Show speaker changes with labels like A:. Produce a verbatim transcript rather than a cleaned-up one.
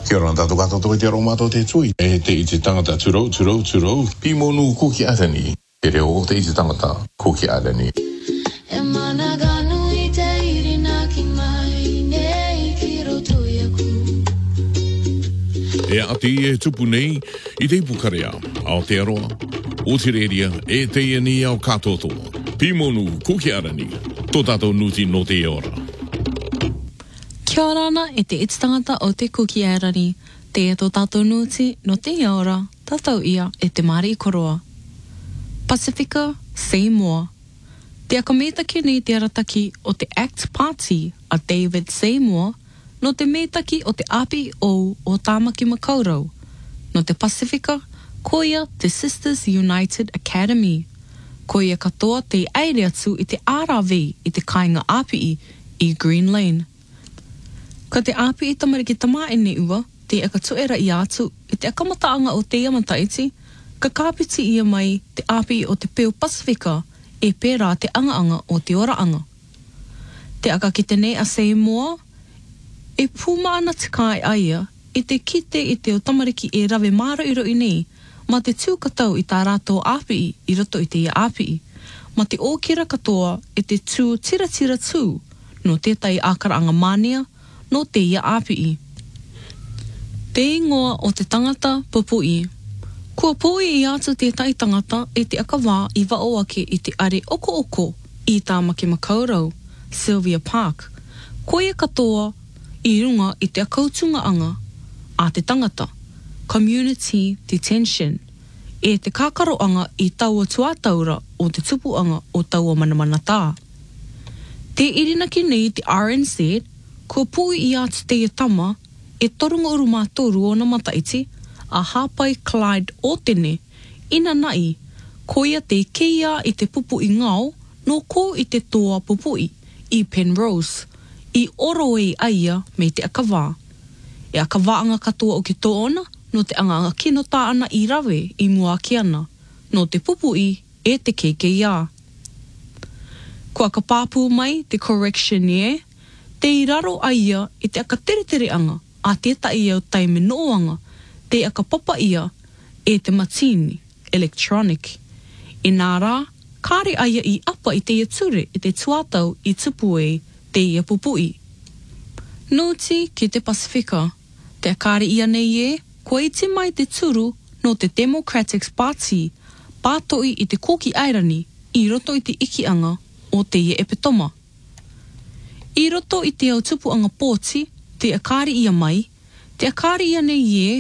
A: Kia ora tātou katoa te aro mātou te tui. E te i te tangata tūrou, tūrou, tūrou. Pimonu kuki arani. Te reo te i te tangata kuki arani.
B: E mana ganu i te irina ki mai nei ki roto iaku.
C: E ati e tupu nei i te ipukarea ao te aroa. O te reria e te iani ao katotoa. Pimonu kuki arani. Tō tātou nuti no te ora.
D: Kia ora ana e te ititangata o te kuki airari, te e tō tātou nuti no te ora, tātou ia e te mari i koroa. Pacifica Seymour. Te akamētaki nei te arataki o te ACT Party a David Seymour, no te mētaki o te api o o Tāmaki Makaurau. No te Pacifica, koia te Sisters United Academy. Koia katoa te aere atu i te R R V i te kāinga api i Green Lane. Ka te api i tamariki tamā e ne ua, te akatuera i atu, i te akamataanga o te amataiti, ka kāpiti ia mai te api o te Peo Pasifika, e pērā te anga-anga o te ora-anga. Te aka ki te ne a Seymour, e pūma ana te kai aia, i te kite i te o tamariki e rawe māra iro i nei, ma te tūkatau i tā rātou api i roto i te ia api, ma te ōkira katoa i te tū tira-tira tū, no tētai ākaraanga mānia, no te ia api. Te ingoa o te tangata pupui. Kua pui i atu tētai tangata e te akawā i waoake i te are oko-oko i Tāmaki Makaurau, Sylvia Park. Koia katoa i runga i te akautunga anga a te tangata, community detention, e te kākaroanga i taua tuataura o te tupuanga o taua manamanatā. Te irinaki nei te R N Z, kua pui i atu te tama, e torunga uru mātoru o na mataiti, a Hapai Clyde o tene, ina nai, koia te keia i te pupu i ngau, no ko i te toa pupui, i Penrose, i oroi aia me te akawā. E akawaanga katoa o ki tōna, no te anga kino tā ana i rawe i mua ki ana, no te pupui e te keikeia. Kua ka pāpū mai te correctioneer, te i raro aia i te aka tere anga, a tētai ia o taime noanga, te aka papa ia e te matini, electronic. I nā rā, kāre aia i apa i te ia ture i te tuatau i tupue te ia pupui. Nōti ki te Pasifika, te kāre ia nei e, kua iti mai te turu no te Democratic Party, pātoi i te koki airani i roto i te ikianga o te ia epetoma. I roto i te au tupuanga pōti, te akari ia mai, te akari ia nei e